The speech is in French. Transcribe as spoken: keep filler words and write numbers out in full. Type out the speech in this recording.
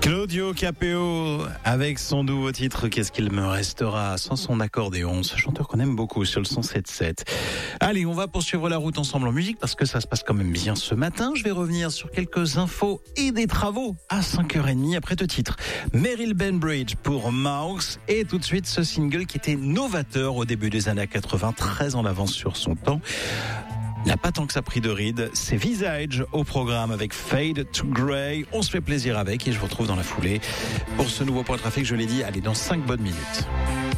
Claudio Capéo avec son nouveau titre Qu'est-ce qu'il me restera sans son accordéon, ce chanteur qu'on aime beaucoup sur le cent sept sept. Allez, on va poursuivre la route ensemble en musique parce que ça se passe quand même bien ce matin. Je vais revenir sur quelques infos et des travaux à cinq heures trente après deux titres. Meryl Bainbridge pour Mouse et tout de suite ce single qui était novateur au début des années quatre-vingts, très en avance sur son temps. Il n'a pas tant que ça pris de ride, c'est Visage au programme avec Fade to Grey. On se fait plaisir avec et je vous retrouve dans la foulée pour ce nouveau point de trafic, je l'ai dit, allez dans cinq bonnes minutes.